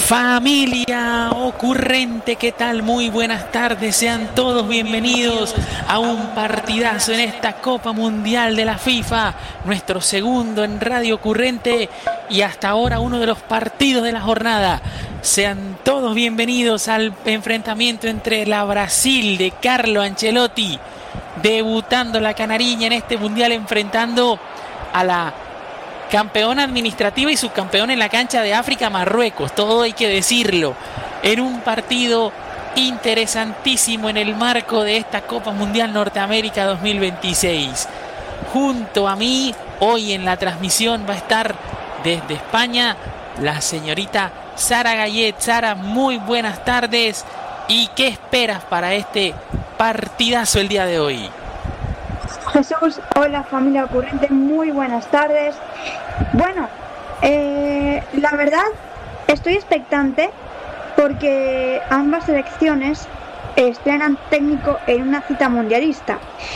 Familia ocurrente, ¿qué tal? Muy buenas tardes, sean todos bienvenidos a un partidazo en esta Copa Mundial de la FIFA, nuestro segundo en Radio Ocurrente y hasta ahora uno de los partidos de la jornada. Sean todos bienvenidos al enfrentamiento entre la Brasil de Carlo Ancelotti, debutando la canariña en este Mundial, enfrentando a la campeona administrativa y subcampeón en la cancha de África, Marruecos, todo hay que decirlo, en un partido interesantísimo en el marco de esta Copa Mundial Norteamérica 2026. Junto a mí, hoy en la transmisión va a estar desde España la señorita Sara Gallet. Sara, muy buenas tardes. ¿Y qué esperas para este partidazo el día de hoy? Jesús, hola familia ocurrente, muy buenas tardes. Bueno, la verdad estoy expectante porque ambas selecciones estrenan técnico en una cita mundialista.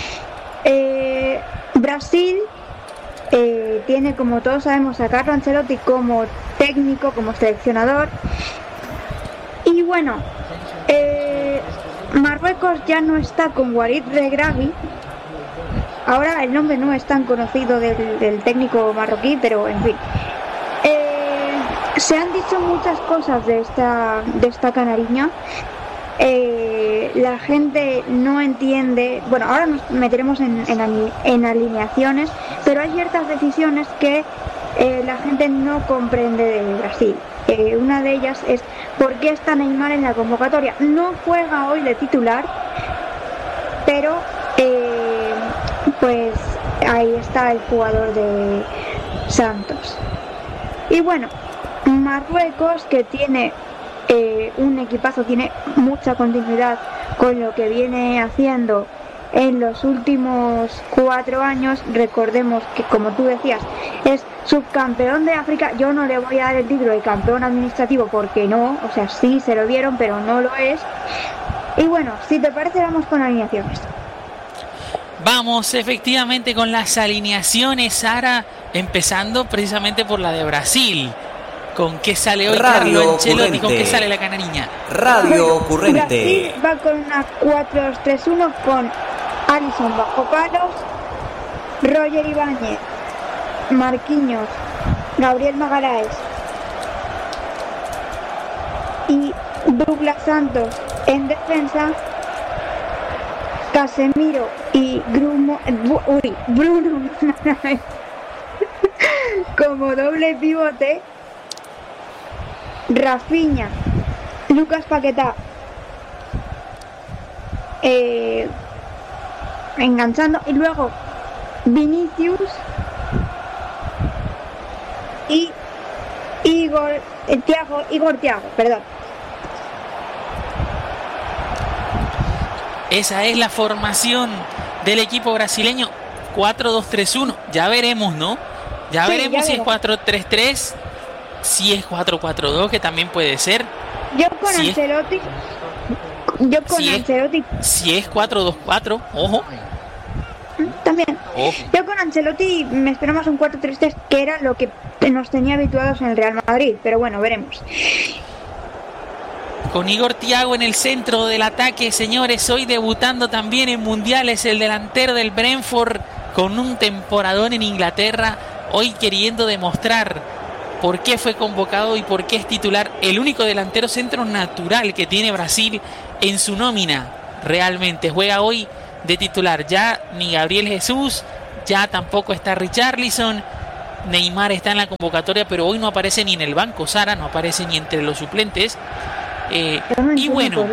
Brasil tiene, como todos sabemos, a Carlo Ancelotti como técnico, como seleccionador. Y bueno, Marruecos ya no está con Walid Regragui. Ahora el nombre no es tan conocido del técnico marroquí, pero en fin. Se han dicho muchas cosas de esta canariña. La gente no entiende. Bueno, ahora nos meteremos en alineaciones, pero hay ciertas decisiones que la gente no comprende de Brasil. Una de ellas es por qué está Neymar en la convocatoria. No juega hoy de titular, pero pues ahí está el jugador de Santos. Y bueno, Marruecos, que tiene un equipazo, tiene mucha continuidad con lo que viene haciendo en los últimos 4 años. Recordemos que, como tú decías, es subcampeón de África. Yo no le voy a dar el título de campeón administrativo porque no, o sea, sí se lo dieron, pero no lo es. Y bueno, si te parece, vamos con alineaciones. Vamos efectivamente con las alineaciones, Sara, empezando precisamente por la de Brasil. ¿Con qué sale hoy Carlo Ancelotti? ¿Con qué sale la canariña? Radio Ocurrente. Brasil va con una 4-2-3-1 con Alisson bajo palos, Roger Ibáñez, Marquinhos, Gabriel Magalhães y Douglas Santos en defensa, Casemiro y Bruno como doble pivote, Rafinha, Lucas Paquetá enganchando, y luego Vinicius y Igor Thiago, perdón. Esa es la formación del equipo brasileño, 4-2-3-1. Ya veremos, ¿no? Ya veremos si es 4-3-3, si es 4-4-2, que también puede ser. Yo con Ancelotti. Si es 4-2-4, ojo. También. Ojo. Yo con Ancelotti me espero más un 4-3-3, que era lo que nos tenía habituados en el Real Madrid, pero bueno, veremos. Con Igor Thiago en el centro del ataque, señores, hoy debutando también en mundiales, el delantero del Brentford, con un temporadón en Inglaterra, hoy queriendo demostrar por qué fue convocado y por qué es titular, el único delantero centro natural que tiene Brasil en su nómina. Realmente juega hoy de titular. Ya ni Gabriel Jesús, ya tampoco está Richarlison. Neymar está en la convocatoria, pero hoy no aparece ni en el banco, Sara, no aparece ni entre los suplentes. Y bueno,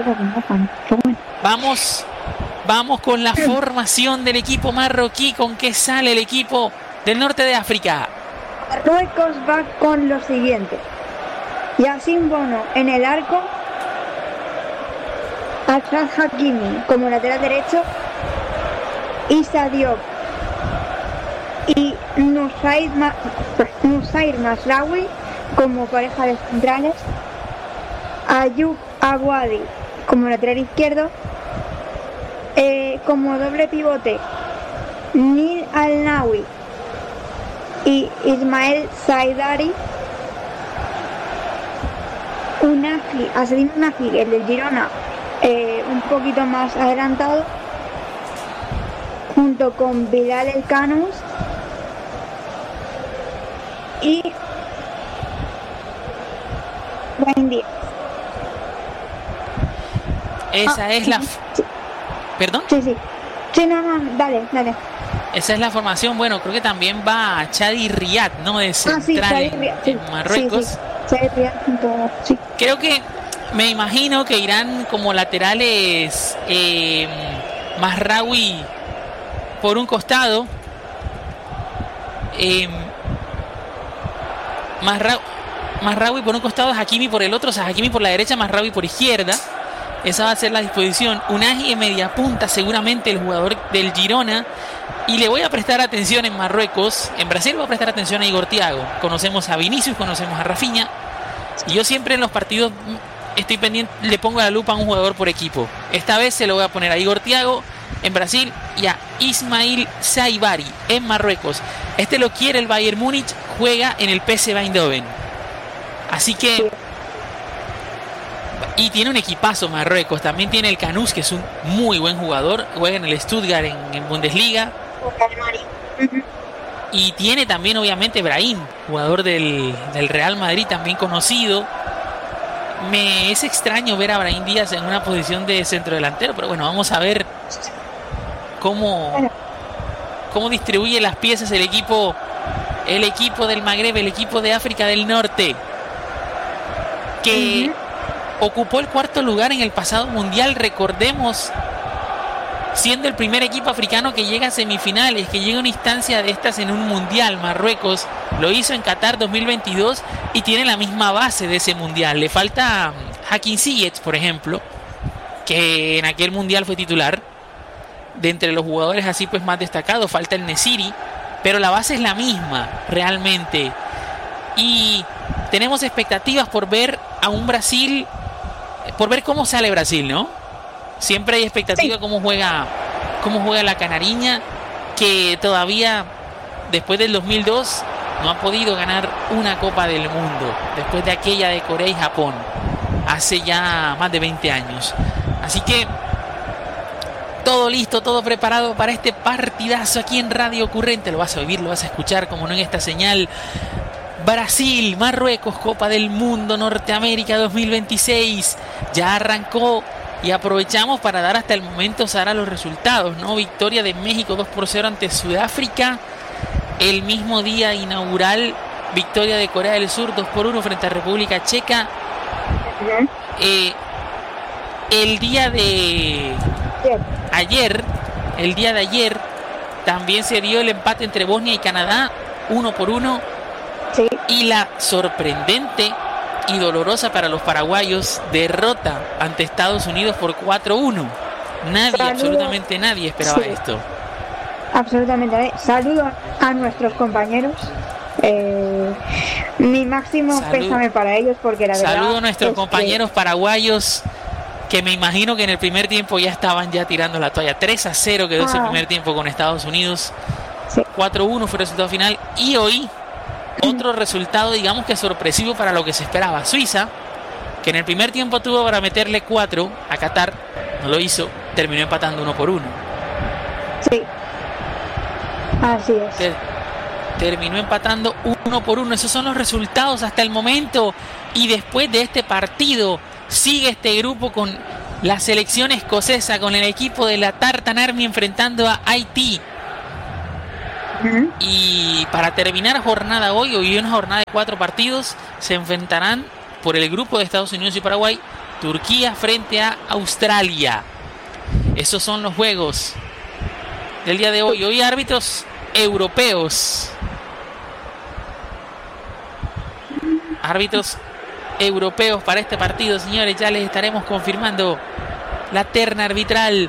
vamos con la formación del equipo marroquí. ¿Con qué sale el equipo del norte de África? Marruecos va con lo siguiente: Yacine Bono en el arco, Achraf Hakimi como lateral derecho, Issa Diop y Nusayr Mazraoui como pareja de centrales, Ayoub Awadi como lateral izquierdo, como doble pivote Nil Al-Nawi y Ismael Saidari, a Sedin Unagi, el del Girona, un poquito más adelantado, junto con Bilal Elkhanous y Brahim Díaz. Esa es la... Sí. ¿Perdón? Sí. Sí, no, dale. Esa es la formación. Bueno, creo que también va Chadi Riyad, ¿no? De central en Marruecos. Sí. Chadi Riyad sí. Creo que me imagino que irán como laterales Mazraoui por un costado, Mazraoui por un costado, Hakimi por el otro, o sea, Hakimi por la derecha, Mazraoui por izquierda. Esa va a ser la disposición. Unagi en media punta, seguramente el jugador del Girona. Y le voy a prestar atención en Marruecos. En Brasil voy a prestar atención a Igor Thiago. Conocemos a Vinicius, conocemos a Rafinha. Y yo siempre en los partidos estoy pendiente, le pongo la lupa a un jugador por equipo. Esta vez se lo voy a poner a Igor Thiago en Brasil y a Ismail Saibari en Marruecos. Este lo quiere el Bayern Múnich, juega en el PSV Eindhoven. Así que... Y tiene un equipazo Marruecos. También tiene el Canús, que es un muy buen jugador. Juega en el Stuttgart en Bundesliga. Y tiene también obviamente Brahim, jugador del Real Madrid, también conocido. Me es extraño ver a Brahim Díaz en una posición de centrodelantero, pero bueno, vamos a ver cómo distribuye las piezas el equipo del Magreb, el equipo de África del Norte, que ocupó el cuarto lugar en el pasado mundial, recordemos, siendo el primer equipo africano que llega a semifinales, que llega a una instancia de estas en un mundial. Marruecos lo hizo en Qatar 2022 y tiene la misma base de ese mundial. Le falta Hakim Ziyech, por ejemplo, que en aquel mundial fue titular. De entre los jugadores así pues más destacados, falta el Nesiri, pero la base es la misma realmente. Y tenemos expectativas por ver a un Brasil, por ver cómo sale Brasil, ¿no? Siempre hay expectativa cómo juega la canariña, que todavía después del 2002 no ha podido ganar una Copa del Mundo, después de aquella de Corea y Japón, hace ya más de 20 años. Así que todo listo, todo preparado para este partidazo aquí en Radio Currente. Lo vas a vivir, lo vas a escuchar, como no, en esta señal. Brasil, Marruecos, Copa del Mundo, Norteamérica 2026. Ya arrancó y aprovechamos para dar hasta el momento, Sara, los resultados, ¿no? Victoria de México 2-0 ante Sudáfrica. El mismo día inaugural, victoria de Corea del Sur 2-1 frente a República Checa. El día de ayer también se dio el empate entre Bosnia y Canadá 1-1. Sí. Y la sorprendente y dolorosa para los paraguayos derrota ante Estados Unidos por 4-1. Absolutamente nadie esperaba esto. Absolutamente. Saludos a nuestros compañeros. Mi máximo pésame para ellos, porque la verdad. Saludos a nuestros compañeros paraguayos, que me imagino que en el primer tiempo ya estaban tirando la toalla. 3-0 quedó ese primer tiempo con Estados Unidos. Sí. 4-1 fue el resultado final. Y hoy otro resultado, digamos que sorpresivo para lo que se esperaba. Suiza, que en el primer tiempo tuvo para meterle 4 a Qatar, no lo hizo, terminó empatando 1-1. Sí, así es. Terminó empatando 1-1. Esos son los resultados hasta el momento. Y después de este partido sigue este grupo con la selección escocesa, con el equipo de la Tartan Army enfrentando a Haití. Y para terminar jornada hoy una jornada de 4 partidos, se enfrentarán por el grupo de Estados Unidos y Paraguay, Turquía frente a Australia. Esos son los juegos del día de hoy. Hoy árbitros europeos. Árbitros europeos para este partido, señores. Ya les estaremos confirmando la terna arbitral.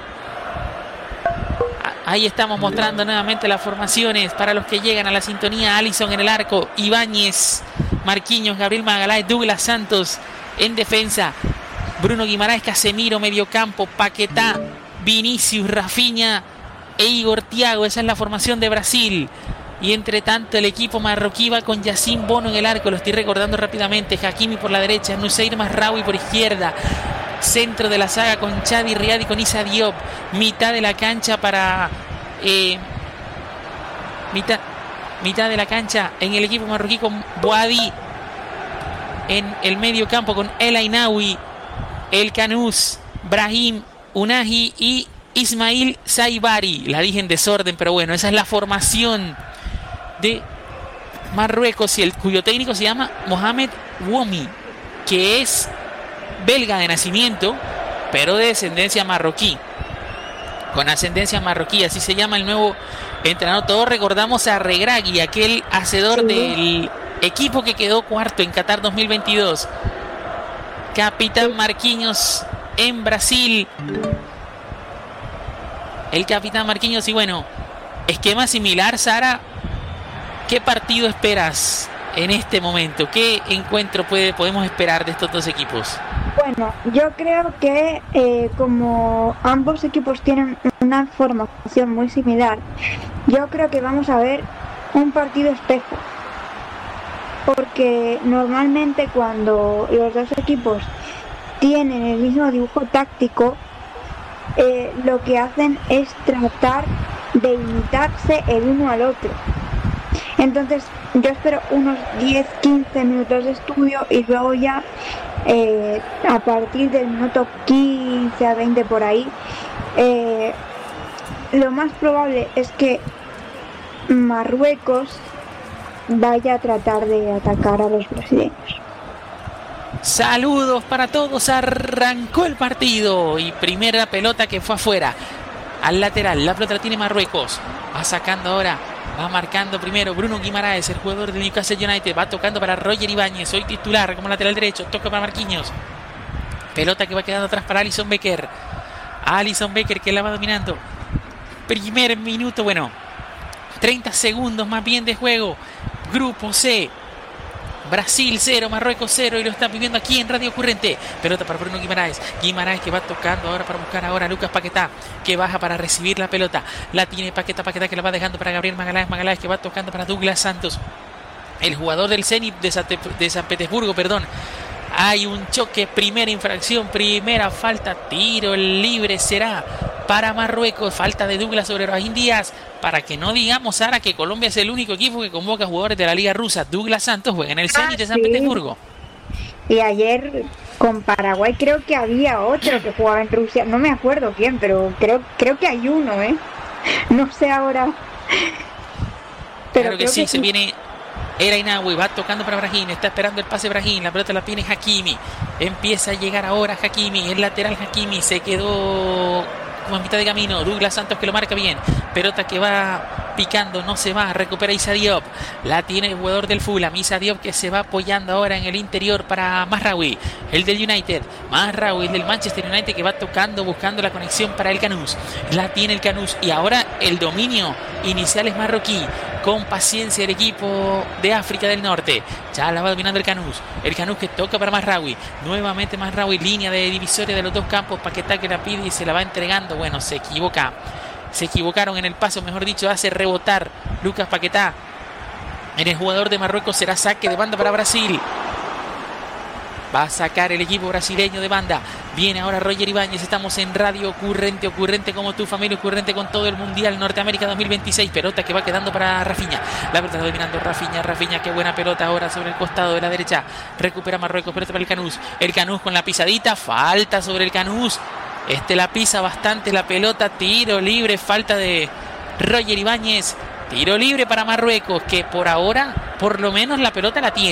Ahí estamos mostrando nuevamente las formaciones para los que llegan a la sintonía. Alisson en el arco, Ibáñez, Marquinhos, Gabriel Magaláes, Douglas Santos en defensa, Bruno Guimaraes, Casemiro, mediocampo, Paquetá, Vinicius, Rafinha e Igor Thiago. Esa es la formación de Brasil. Y entre tanto el equipo marroquí va con Yacine Bono en el arco. Lo estoy recordando rápidamente. Hakimi por la derecha, Nusseir Mazraoui por izquierda. Centro de la saga con Chadi Riad y con Issa Diop. Mitad de la cancha para... mitad de la cancha en el equipo marroquí con Boadi. En el medio campo con El Ainaoui, El Canous, Brahim Unahi y Ismail Saibari. La dije en desorden, pero bueno, esa es la formación de Marruecos, cuyo técnico se llama Mohamed Womi, que es belga de nacimiento, pero de descendencia marroquí. Con ascendencia marroquí, así se llama el nuevo entrenador. Todos recordamos a Regragui, aquel hacedor del equipo que quedó cuarto en Qatar 2022. Capitán Marquinhos en Brasil. El capitán Marquinhos, y bueno, esquema similar, Sara. ¿Qué partido esperas en este momento? ¿Qué encuentro podemos esperar de estos dos equipos? Bueno, yo creo que como ambos equipos tienen una formación muy similar, yo creo que vamos a ver un partido espejo. Porque normalmente cuando los dos equipos tienen el mismo dibujo táctico, lo que hacen es tratar de imitarse el uno al otro. Entonces yo espero unos 10-15 minutos de estudio y luego ya a partir del minuto 15 a 20 por ahí, lo más probable es que Marruecos vaya a tratar de atacar a los brasileños. Saludos para todos, arrancó el partido y primera pelota que fue afuera, al lateral, la pelota la tiene Marruecos, va sacando ahora, va marcando primero Bruno Guimaraes, el jugador del Newcastle United, va tocando para Roger Ibáñez, hoy titular como lateral derecho, toca para Marquinhos, pelota que va quedando atrás para Alisson Becker que la va dominando, primer minuto, bueno, 30 segundos más bien de juego. Grupo C, Brasil 0, Marruecos 0, y lo están viviendo aquí en Radio Currente. Pelota para Bruno Guimaraes que va tocando ahora para buscar ahora a Lucas Paquetá, que baja para recibir la pelota. La tiene Paquetá que la va dejando para Gabriel Magaláes que va tocando para Douglas Santos, el jugador del Zenit de San Petersburgo, perdón. Hay un choque, primera infracción, primera falta, tiro libre será para Marruecos, falta de Douglas sobre Brahim Díaz, para que no digamos ahora que Colombia es el único equipo que convoca jugadores de la Liga Rusa. Douglas Santos juega en el Zenit de San Petersburgo. Y ayer con Paraguay creo que había otro que jugaba en Rusia, no me acuerdo quién, pero creo que hay uno, no sé ahora. Pero claro que sí, se viene El Ainaoui, va tocando para Brahim, está esperando el pase Brahim, la pelota la tiene Hakimi, empieza a llegar ahora Hakimi, el lateral Hakimi, se quedó como en mitad de camino, Douglas Santos que lo marca bien, pelota que va picando, no se va, recupera Issa Diop, la tiene el jugador del Fulham, Issa Diop que se va apoyando ahora en el interior para Mazraoui, el del United, Mazraoui, el del Manchester United que va tocando, buscando la conexión para el Canous, la tiene el Canous y ahora el dominio inicial es marroquí, con paciencia el equipo de África del Norte, ya la va dominando el Canous que toca para Mazraoui, nuevamente Mazraoui, línea de divisoria de los dos campos, Paquetá que la pide y se la va entregando, bueno, se equivocaron en el paso, mejor dicho, hace rebotar Lucas Paquetá en el jugador de Marruecos, será saque de banda para Brasil. Va a sacar el equipo brasileño de banda. Viene ahora Roger Ibáñez. Estamos en Radio Ocurrente. Ocurrente como tu familia. Ocurrente con todo el Mundial Norteamérica 2026. Pelota que va quedando para Rafinha. La pelota está dominando Rafinha. Qué buena pelota ahora sobre el costado de la derecha. Recupera Marruecos. Pelota para el Canous. El Canous con la pisadita. Falta sobre el Canous. La pisa bastante la pelota. Tiro libre. Falta de Roger Ibáñez. Tiro libre para Marruecos. Que por ahora, por lo menos, la pelota la tiene.